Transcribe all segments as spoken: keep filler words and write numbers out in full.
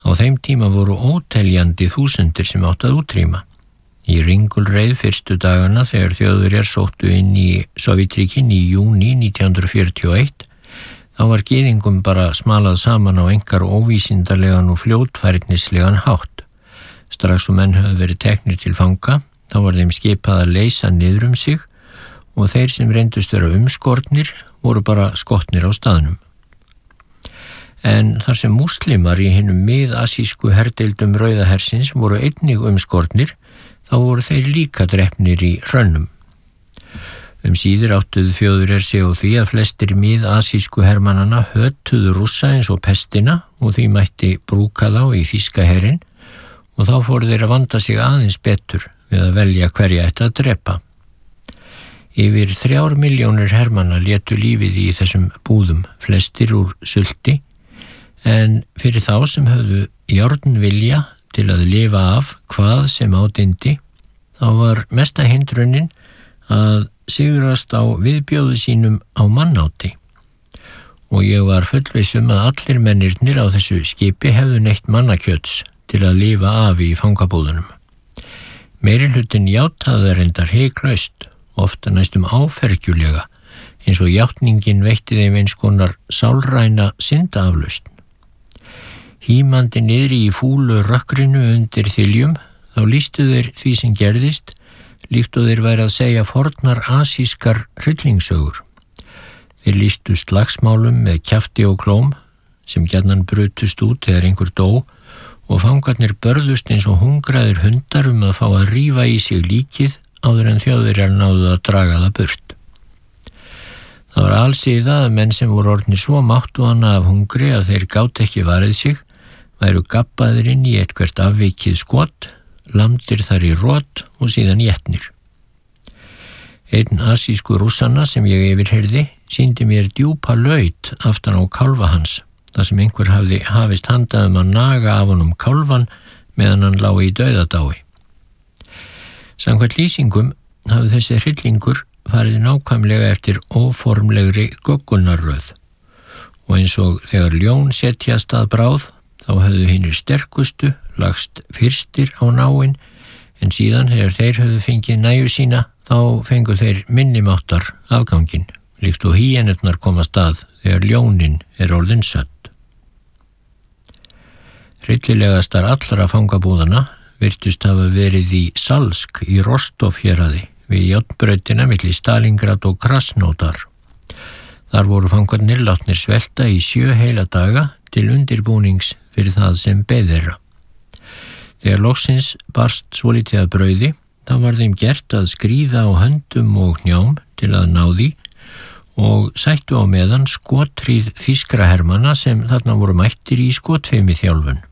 Á þeim tíma voru óteljandi þúsundir sem áttu að útrýma. Í ringulreið fyrstu dagana þegar Þjóðverjar sóttu inn í Sovétríkin í júní nítján hundruð fjörutíu og eitt, þá var gyðingum bara smalað saman á einkar óvísindarlegan og fljótfærnislegan hátt. Strax og menn höfðu verið teknir til fanga, þá var þeim skipað að leysa niður um sig og þeir sem reyndust vera umskornir voru bara skotnir á staðnum. En þar sem múslimar í hinum mið-asísku herdeildum Rauðahersins voru einnig umskornir, þá voru þeir líka drepnir í hrönnum. Um síður áttuðu Þjóðverjar sig á því að flestir mið-asísku hermannanna hötuðu Rússa eins og pestina og því mætti brúka þá í þýska herinn og þá fóru þeir að vanda sig aðeins betur við að velja hverja ætti að drepa. Yfir þrjár milljónir hermanna létu lífið í þessum búðum, flestir úr sulti, en fyrir þá sem höfðu járnvilja til að lifa af hvað sem á dyndi, þá var mesta hindrunin að sigrast á viðbjóðu sínum á mannáti. Og ég var fullvissum að allir mennirnir á þessu skipi hefðu neytt mannakjöts til að lifa af í fangabúðunum. Meirihlutin játaði reyndar hiklaust, ofta næstum áfergjulega, eins og játningin veitti þeim eins konar sálræna syndaaflausn. Hímandi niðri í fúlu rökkrinu undir þiljum, þá lýstu þeir því sem gerðist, líkt og þeir væri að segja fornar asískar hryllingsögur. Þeir lýstu slagsmálum með kjafti og klóm, sem gjarnan brutust út þegar einhver dó, og fangarnir börðust eins og hungraðir hundar um að fá að rífa í sig líkið áður en Þjóðverjar náðu að draga það burt. Það var alsíða að menn sem voru orðnir svo máttvana af hungri að þeir gátu ekki varið sig, væru gabbaðir inn í eitthvert afvikið skot, lamdir þar í rót og síðan étnir. Einn asísku rússanna sem ég yfirheyrði sýndi mér djúpa laut aftan á kálfa hans, þar sem einhver hafði hafist handað um að naga af honum kálfan meðan hann lá í dauðadái. Samkvæmt lýsingum hafði þessi hryllingur farið nákvæmlega eftir óformlegri goggunarröð og eins og þegar ljón setjast að bráð, þá höfðu hinir sterkustu lagst fyrstir á náinn, en síðan þegar þeir höfðu fengið næju sína, þá fengu þeir minnimáttar afganginn, líkt og hýenurnar komast að þegar ljónin er orðin sött. Hryllilegastar allra fangabúðana virtust hafa verið í Salsk í Rostov héraði við járnbrautina milli Stalingrad og Krasnodar. Þar voru fangarnir látnir svelta í sjö heila daga til undirbúnings fyrir það sem beið þeirra. Þegar loksins barst svolítið að brauði, þá var þeim gert að skríða á höndum og hnjám til að ná því og sættu á meðan skotríð þýskra hermanna sem þarna voru mættir í skotfimi þjálfun.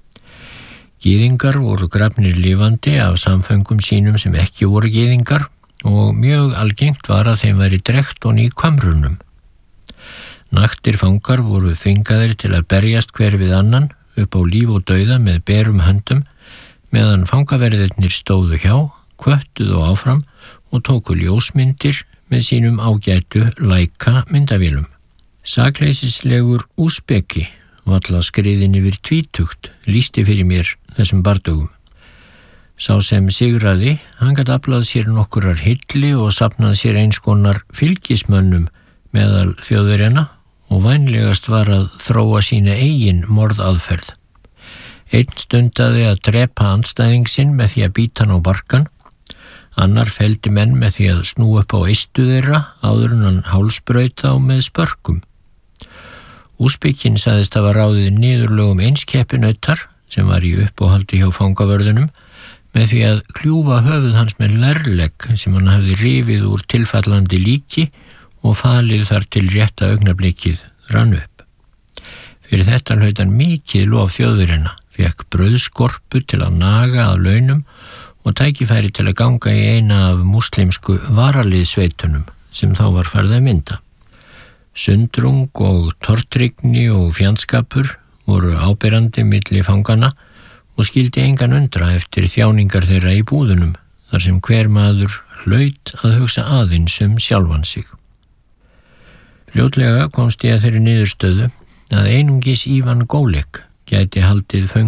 Gyðingar voru grafnir lifandi af samföngum sínum sem ekki voru gyðingar og mjög algengt var að þeim væri drekkt og í kömrunum. Naktir fangar voru þvingaðir til að berjast hver við annan upp á líf og dauða með berum höndum, meðan fangaverðirnir stóðu hjá, kvöttuðu áfram og tóku ljósmyndir með sínum ágætu Leica myndavélum. Sakleysislegur úsbeki, valla skriðin yfir tvítugt, lýsti fyrir mér þessum bardögum. Sá sem sigraði, hann gat aflað sér nokkurar hilli og safnað sér eins konar fylgismönnum meðal Þjóðverjana og vænlegast var að þróa sína eigin morðaðferð. Einn stundaði að drepa andstæðing sinn með því að bíta hann á barkan, annar felldi menn með því að snú upp á eistu þeirra áður en hann hálsbraut þá með spörkum. Úsbekinn sagðist hafa ráðið niðurlögum einskepinautar sem var í uppáhaldi hjá fangavörðunum með því að kljúfa höfuð hans með lærlegg sem hann hafði rifið úr tilfallandi líki og falið þar til rétta augnablikið rann upp. Fyrir þetta hlaut hann mikið lof Þjóðverjana, fékk brauðskorpu til að naga að launum og tækifæri til að ganga í eina af múslimsku varaliðsveitunum sem þá var farið að mynda. Sundrung og tortryggni og fjandskapur voru áberandi milli fangana og skildi engan undra eftir þjáningar þeirra í búðunum, þar sem hver maður hlaut að hugsa aðeins um sjálfan sig. Fljótlega komst ég að þeirri niðurstöðu að einungis Ivan Gólik gæti haldið föngum